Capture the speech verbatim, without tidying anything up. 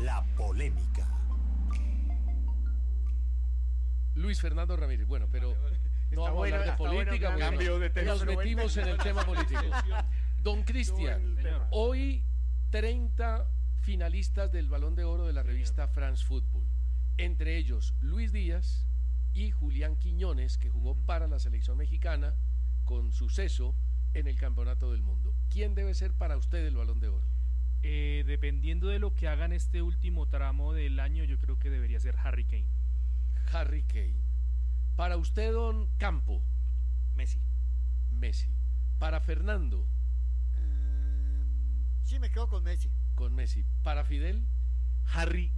La polémica. Luis Fernando Ramírez, bueno, pero no vamos bueno, a hablar de política, bueno, bueno, cambio de tema, nos pero bueno. metimos en el tema político. Don Cristian, Señor. hoy treinta finalistas del Balón de Oro de la revista France Football, entre ellos Luis Díaz y Julián Quiñones, que jugó para la selección mexicana con suceso en el Campeonato del Mundo. ¿Quién debe ser para usted el Balón de Oro? Eh, dependiendo de lo que hagan este último tramo del año, yo creo que debería ser Harry Kane. Harry Kane. Para usted, don Campo. Messi. Messi. Para Fernando. Eh, sí, me quedo con Messi. Con Messi. Para Fidel. Harry